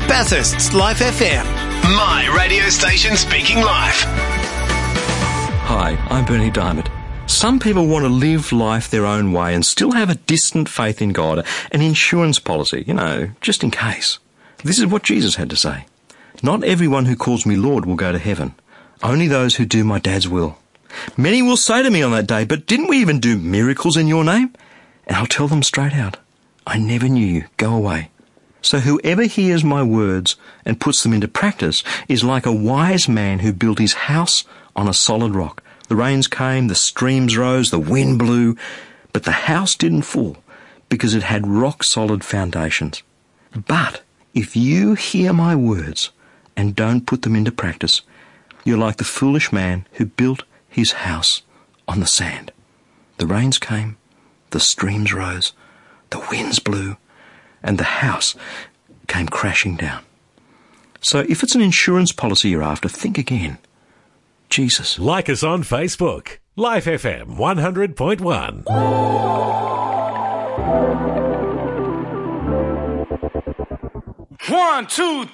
Bathurst's Life FM. My radio station speaking life. Hi, I'm Bernie Diamond. Some people want to live life their own way and still have a distant faith in God, an insurance policy, just in case. This is what Jesus had to say. Not everyone who calls me Lord will go to heaven. Only those who do my Dad's will. Many will say to me on that day, but didn't we even do miracles in your name? And I'll tell them straight out, I never knew you. Go away. So whoever hears my words and puts them into practice is like a wise man who built his house on a solid rock. The rains came, the streams rose, the wind blew, but the house didn't fall because it had rock-solid foundations. But if you hear my words and don't put them into practice, you're like the foolish man who built his house on the sand. The rains came, the streams rose, the winds blew, and the house came crashing down. So if it's an insurance policy you're after, think again. Jesus. Like us on Facebook. Life FM 100.1. 1, 2,